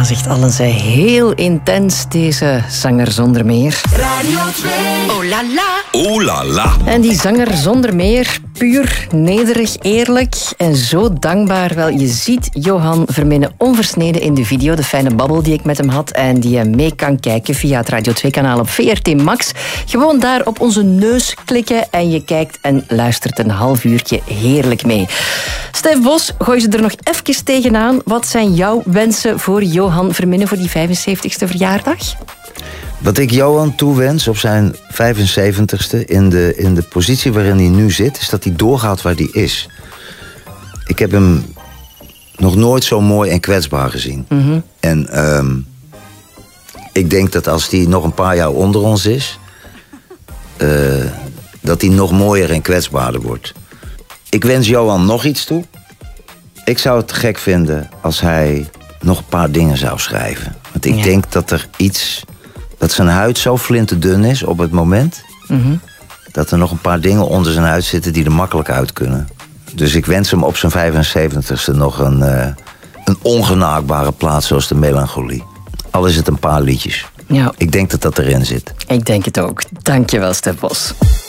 was echt alles heel intens, deze zanger zonder meer. Radio 2. Oh la la. Oh la la. En die zanger zonder meer, puur, nederig, eerlijk en zo dankbaar. Wel, je ziet Johan Verminnen onversneden in de video, de fijne babbel die ik met hem had en die je mee kan kijken via het Radio 2-kanaal op VRT Max. Gewoon daar op onze neus klikken en je kijkt en luistert een half uurtje heerlijk mee. Stef Bos, gooi ze er nog even tegenaan. Wat zijn jouw wensen voor Johan Verminnen voor die 75ste verjaardag? Wat ik Johan toewens op zijn 75ste, in de positie waarin hij nu zit, is dat hij doorgaat waar hij is. Ik heb hem nog nooit zo mooi en kwetsbaar gezien. Mm-hmm. En ik denk dat als hij nog een paar jaar onder ons is, dat hij nog mooier en kwetsbaarder wordt. Ik wens Johan nog iets toe. Ik zou het gek vinden als hij nog een paar dingen zou schrijven. Want ik denk dat er iets... dat zijn huid zo flinterdun is op het moment... Mm-hmm. dat er nog een paar dingen onder zijn huid zitten die er makkelijk uit kunnen. Dus ik wens hem op zijn 75ste nog een ongenaakbare plaats zoals de melancholie. Al is het een paar liedjes. Ja. Ik denk dat dat erin zit. Ik denk het ook. Dankjewel, Stef Bos.